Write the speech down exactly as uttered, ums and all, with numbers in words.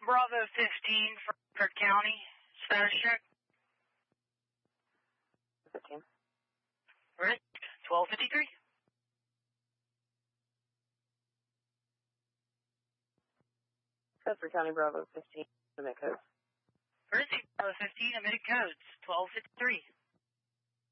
Bravo fifteen for Kirk County. Status check. fifteen. Risk twelve fifty-three. Bedford County Bravo fifteen, emit codes. Risk Bravo fifteen, emitted codes twelve fifty-three.